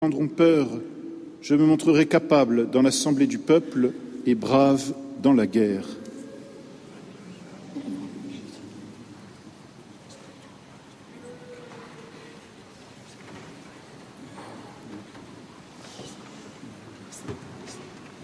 prendront peur, je me montrerai capable dans l'assemblée du peuple et brave dans la guerre.